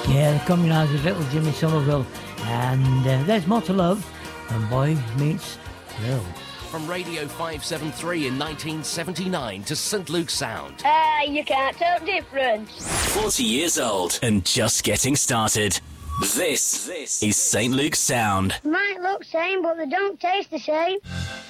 Yeah, the Communizers, Little Jimmy Somerville, and There's More to Love, and Boy Meets Girl. From Radio 573 in 1979 to St Luke's Sound. You can't tell the difference. 40 years old and just getting started. This is St Luke's Sound. Might look same, but they don't taste the same.